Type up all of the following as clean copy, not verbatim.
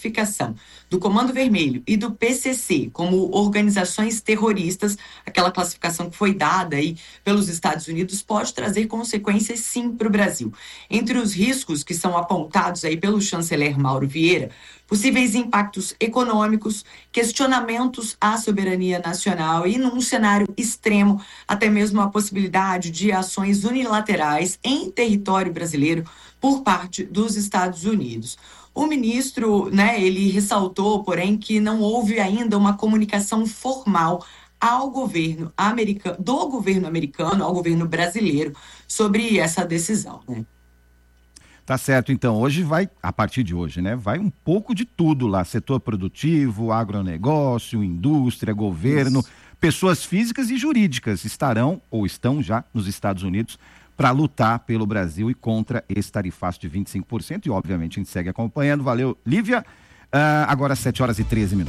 classificação do Comando Vermelho e do PCC como organizações terroristas, aquela classificação que foi dada aí pelos Estados Unidos, pode trazer consequências sim para o Brasil. Entre os riscos que são apontados aí pelo chanceler Mauro Vieira, possíveis impactos econômicos, questionamentos à soberania nacional e, num cenário extremo, até mesmo a possibilidade de ações unilaterais em território brasileiro por parte dos Estados Unidos. O ministro, ele ressaltou, porém, que não houve ainda uma comunicação formal ao governo americano, do governo americano ao governo brasileiro sobre essa decisão, Tá certo, então, hoje vai, a partir de hoje, vai um pouco de tudo lá, setor produtivo, agronegócio, indústria, governo, isso. Pessoas físicas e jurídicas estarão ou estão já nos Estados Unidos para lutar pelo Brasil e contra esse tarifaço de 25% e, obviamente, a gente segue acompanhando. Valeu, Lívia. Agora 7h13.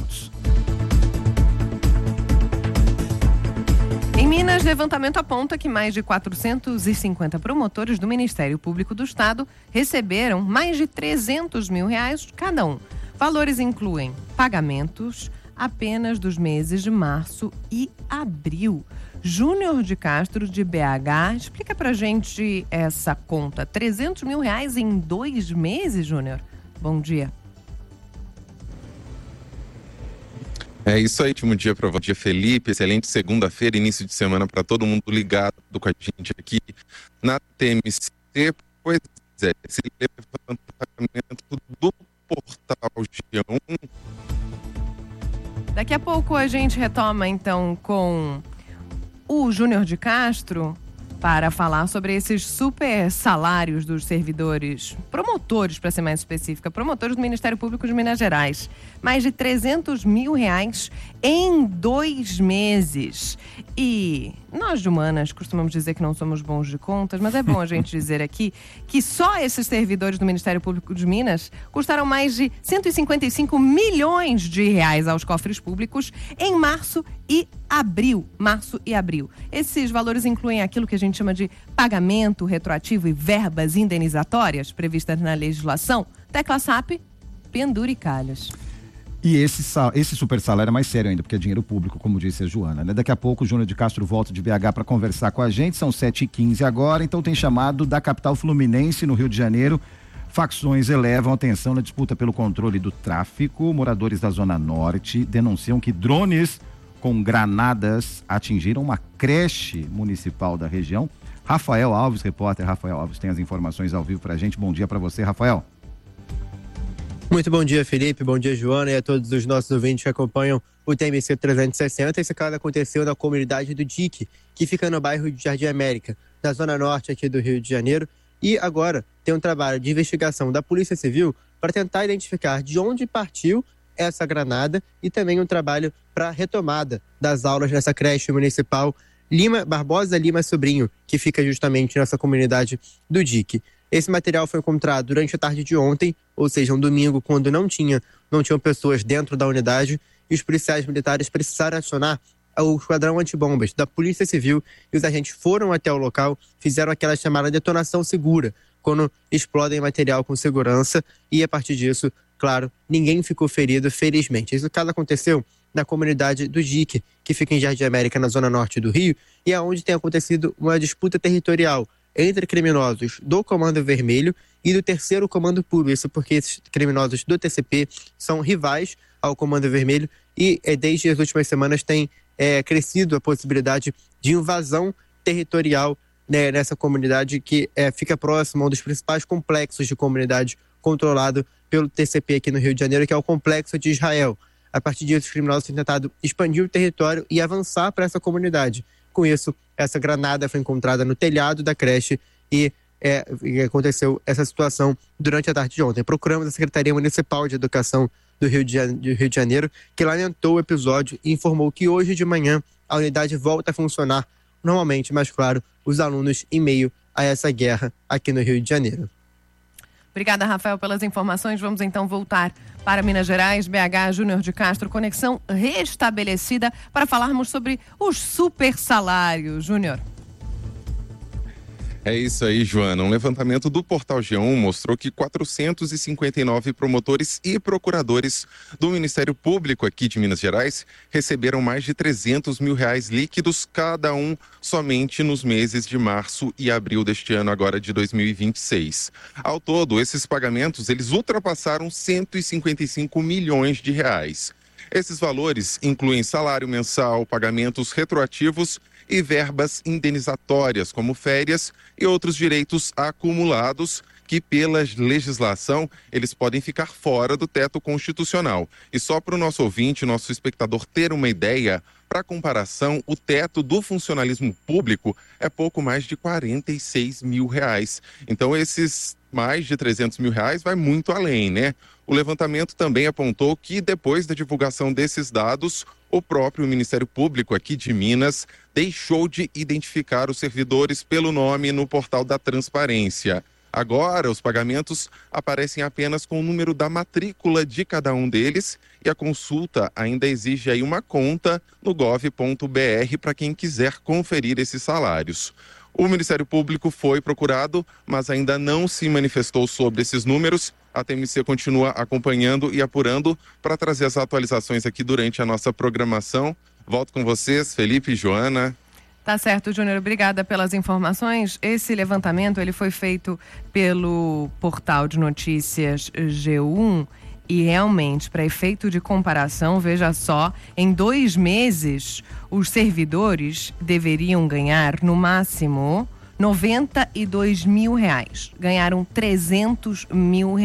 Em Minas, levantamento aponta que mais de 450 promotores do Ministério Público do Estado receberam mais de R$300 mil cada um. Valores incluem pagamentos apenas dos meses de março e abril. Júnior de Castro, de BH, explica pra gente essa conta. R$300 mil em 2 meses, Júnior? Bom dia. É isso aí, último dia para você, Felipe. Excelente segunda-feira, início de semana para todo mundo ligado com a gente aqui na TMC. Pois é, esse levantamento do portal G1. Daqui a pouco a gente retoma então com o Júnior de Castro para falar sobre esses super salários dos servidores, promotores, para ser mais específica, promotores do Ministério Público de Minas Gerais. Mais de R$300 mil em 2 meses. E nós de humanas costumamos dizer que não somos bons de contas, mas é bom a gente dizer aqui que só esses servidores do Ministério Público de Minas custaram mais de R$155 milhões aos cofres públicos em março e abril. Esses valores incluem aquilo que a gente chama de pagamento retroativo e verbas indenizatórias previstas na legislação. Tecla SAP, penduricalhos. E esse super salário é mais sério ainda, porque é dinheiro público, como disse a Joana, Daqui a pouco o Júnior de Castro volta de BH para conversar com a gente, são 7h15 agora, então tem chamado da capital fluminense, no Rio de Janeiro. Facções elevam a atenção na disputa pelo controle do tráfico. Moradores da Zona Norte denunciam que drones com granadas atingiram uma creche municipal da região. Rafael Alves, repórter Rafael Alves, tem as informações ao vivo pra gente. Bom dia para você, Rafael. Muito bom dia, Felipe, bom dia, Joana, e a todos os nossos ouvintes que acompanham o TMC 360. Esse caso aconteceu na comunidade do Dique, que fica no bairro de Jardim América, na zona norte aqui do Rio de Janeiro. E agora tem um trabalho de investigação da Polícia Civil para tentar identificar de onde partiu essa granada e também um trabalho para retomada das aulas nessa creche municipal Barbosa Lima Sobrinho, que fica justamente nessa comunidade do Dique. Esse material foi encontrado durante a tarde de ontem, ou seja, um domingo, quando não tinham pessoas dentro da unidade, e os policiais militares precisaram acionar o esquadrão antibombas da Polícia Civil, e os agentes foram até o local, fizeram aquela chamada detonação segura, quando explodem material com segurança, e a partir disso, claro, ninguém ficou ferido, felizmente. Esse caso aconteceu na comunidade do Dique, que fica em Jardim América, na zona norte do Rio, e é onde tem acontecido uma disputa territorial entre criminosos do Comando Vermelho e do 3º Comando Puro. Isso porque esses criminosos do TCP são rivais ao Comando Vermelho e desde as últimas semanas tem crescido a possibilidade de invasão territorial nessa comunidade que fica próximo a um dos principais complexos de comunidade controlado pelo TCP aqui no Rio de Janeiro, que é o Complexo de Israel. A partir disso, os criminosos têm tentado expandir o território e avançar para essa comunidade. Com isso, essa granada foi encontrada no telhado da creche e aconteceu essa situação durante a tarde de ontem. Procuramos a Secretaria Municipal de Educação do Rio de Janeiro, que lamentou o episódio e informou que hoje de manhã a unidade volta a funcionar normalmente, mas claro, os alunos em meio a essa guerra aqui no Rio de Janeiro. Obrigada, Rafael, pelas informações. Vamos então voltar para Minas Gerais. BH, Júnior de Castro, conexão restabelecida para falarmos sobre os super salários. Júnior. É isso aí, Joana. Um levantamento do Portal G1 mostrou que 459 promotores e procuradores do Ministério Público aqui de Minas Gerais receberam mais de R$300 mil líquidos, cada um somente nos meses de março e abril deste ano, agora de 2026. Ao todo, esses pagamentos eles ultrapassaram R$155 milhões. Esses valores incluem salário mensal, pagamentos retroativos e verbas indenizatórias, como férias e outros direitos acumulados que, pela legislação, eles podem ficar fora do teto constitucional. E só para o nosso ouvinte, nosso espectador ter uma ideia, para comparação, o teto do funcionalismo público é pouco mais de R$46 mil. Então, esses mais de R$300 mil vai muito além, né? O levantamento também apontou que, depois da divulgação desses dados, o próprio Ministério Público aqui de Minas deixou de identificar os servidores pelo nome no portal da transparência. Agora, os pagamentos aparecem apenas com o número da matrícula de cada um deles e a consulta ainda exige aí uma conta no gov.br para quem quiser conferir esses salários. O Ministério Público foi procurado, mas ainda não se manifestou sobre esses números. A TMC continua acompanhando e apurando para trazer as atualizações aqui durante a nossa programação. Volto com vocês, Felipe e Joana. Tá certo, Júnior. Obrigada pelas informações. Esse levantamento ele foi feito pelo portal de notícias G1 e realmente, para efeito de comparação, veja só, em 2 meses, os servidores deveriam ganhar, no máximo, R$92 mil. Ganharam R$300 mil.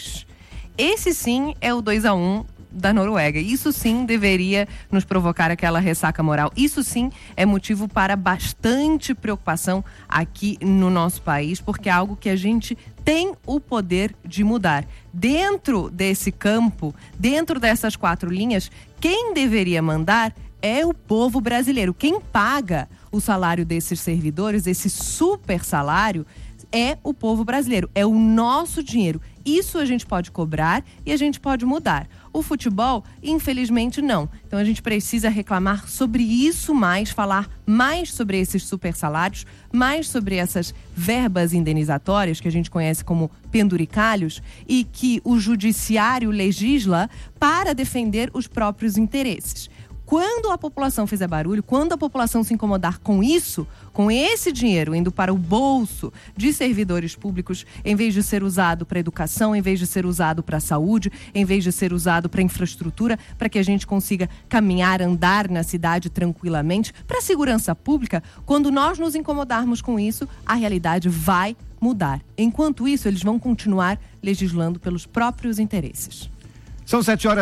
Esse sim é o 2-1 da Noruega. Isso sim deveria nos provocar aquela ressaca moral. Isso sim é motivo para bastante preocupação aqui no nosso país, porque é algo que a gente tem o poder de mudar. Dentro desse campo, dentro dessas 4 linhas, quem deveria mandar é o povo brasileiro. Quem paga o salário desses servidores, esse super salário, é o povo brasileiro. É o nosso dinheiro. Isso a gente pode cobrar e a gente pode mudar. O futebol, infelizmente, não. Então a gente precisa reclamar sobre isso mais, falar mais sobre esses super salários, mais sobre essas verbas indenizatórias que a gente conhece como penduricalhos e que o judiciário legisla para defender os próprios interesses. Quando a população fizer barulho, quando a população se incomodar com isso, com esse dinheiro indo para o bolso de servidores públicos, em vez de ser usado para educação, em vez de ser usado para saúde, em vez de ser usado para infraestrutura, para que a gente consiga caminhar, andar na cidade tranquilamente, para a segurança pública, quando nós nos incomodarmos com isso, a realidade vai mudar. Enquanto isso, eles vão continuar legislando pelos próprios interesses. São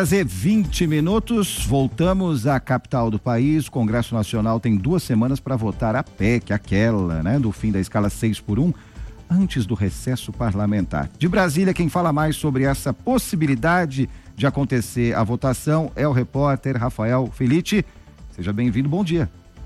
7h20. Voltamos à capital do país. O Congresso Nacional tem 2 semanas para votar a PEC, aquela, né, do fim da escala 6x1, antes do recesso parlamentar. De Brasília, quem fala mais sobre essa possibilidade de acontecer a votação é o repórter Rafael Felitti. Seja bem-vindo, bom dia.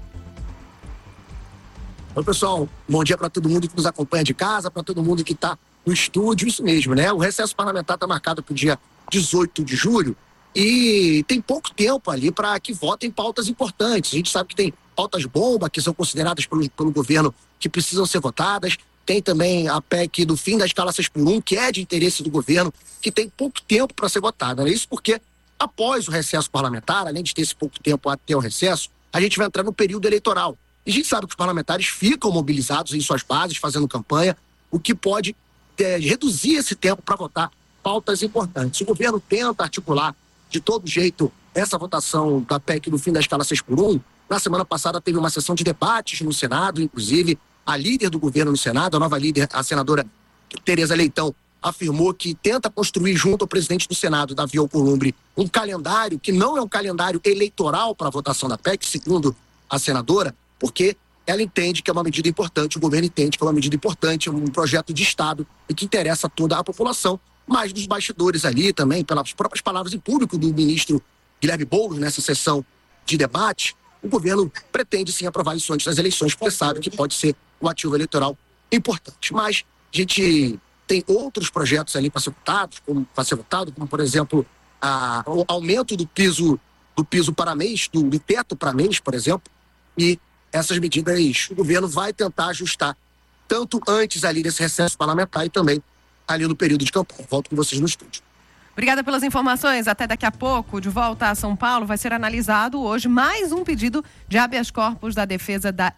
Oi, pessoal, bom dia para todo mundo que nos acompanha de casa, para todo mundo que está no estúdio, isso mesmo, né? O recesso parlamentar está marcado para o dia 18 de julho e tem pouco tempo ali para que votem pautas importantes. A gente sabe que tem pautas bomba que são consideradas pelo governo que precisam ser votadas. Tem também a PEC do fim da escala 6x1, que é de interesse do governo, que tem pouco tempo para ser votada, né? Isso porque após o recesso parlamentar, além de ter esse pouco tempo até o recesso, a gente vai entrar no período eleitoral. E a gente sabe que os parlamentares ficam mobilizados em suas bases, fazendo campanha, o que pode reduzir esse tempo para votar pautas importantes. O governo tenta articular de todo jeito essa votação da PEC do fim da escala 6x1. Na semana passada teve uma sessão de debates no Senado, inclusive a líder do governo no Senado, a nova líder, a senadora Tereza Leitão, afirmou que tenta construir junto ao presidente do Senado, Davi Alcolumbre, um calendário que não é um calendário eleitoral para a votação da PEC, segundo a senadora, porque ela entende que é uma medida importante, o governo entende que é uma medida importante, um projeto de Estado e que interessa a toda a população, mas dos bastidores ali também, pelas próprias palavras em público do ministro Guilherme Boulos nessa sessão de debate, o governo pretende sim aprovar isso antes das eleições, porque sabe que pode ser um ativo eleitoral importante. Mas a gente tem outros projetos ali para ser votado, como por exemplo, o aumento do piso para mês, do teto para mês, por exemplo, e essas medidas o governo vai tentar ajustar tanto antes ali desse recesso parlamentar e também ali no período de campanha. Volto com vocês no estúdio. Obrigada pelas informações. Até daqui a pouco, de volta a São Paulo, vai ser analisado hoje mais um pedido de habeas corpus da defesa da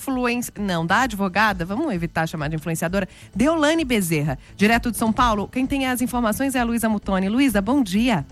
da advogada, vamos evitar chamar de influenciadora, Deolane Bezerra. Direto de São Paulo, quem tem as informações é a Luísa Mutoni. Luísa, bom dia.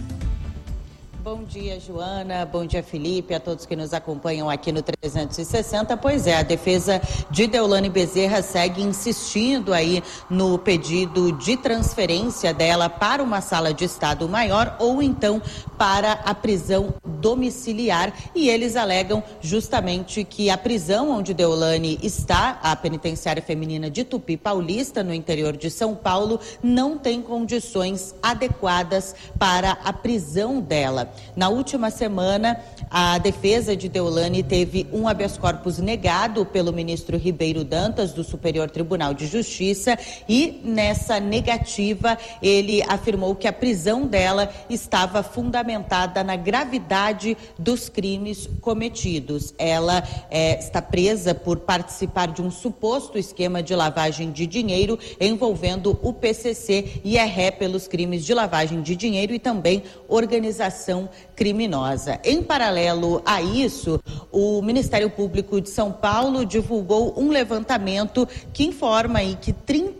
Bom dia, Joana. Bom dia, Felipe, a todos que nos acompanham aqui no 360. Pois é, a defesa de Deolane Bezerra segue insistindo aí no pedido de transferência dela para uma sala de estado maior ou então para a prisão domiciliar. E eles alegam justamente que a prisão onde Deolane está, a penitenciária feminina de Tupi Paulista, no interior de São Paulo, não tem condições adequadas para a prisão dela. Na última semana, a defesa de Deolane teve um habeas corpus negado pelo ministro Ribeiro Dantas, do Superior Tribunal de Justiça, e nessa negativa ele afirmou que a prisão dela estava fundamentada na gravidade dos crimes cometidos. Ela está presa por participar de um suposto esquema de lavagem de dinheiro envolvendo o PCC e é ré pelos crimes de lavagem de dinheiro e também organização criminosa. Em paralelo a isso, o Ministério Público de São Paulo divulgou um levantamento que informa aí que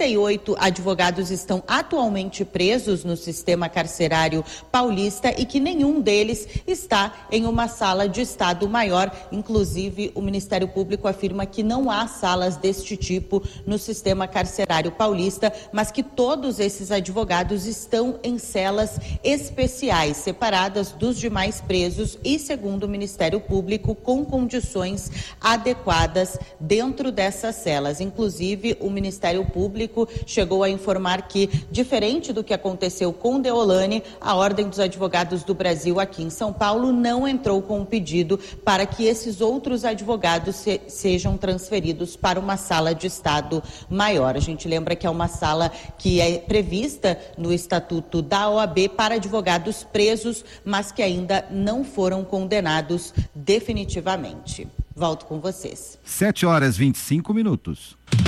38 advogados estão atualmente presos no sistema carcerário paulista e que nenhum deles está em uma sala de estado maior. Inclusive, o Ministério Público afirma que não há salas deste tipo no sistema carcerário paulista, mas que todos esses advogados estão em celas especiais, separadas dos demais presos e, segundo o Ministério Público, com condições adequadas dentro dessas celas. Inclusive, o Ministério Público chegou a informar que, diferente do que aconteceu com Deolane, a Ordem dos Advogados do Brasil aqui em São Paulo não entrou com um pedido para que esses outros advogados sejam transferidos para uma sala de estado maior. A gente lembra que é uma sala que é prevista no Estatuto da OAB para advogados presos, mas que ainda não foram condenados definitivamente. Volto com vocês. 7h25.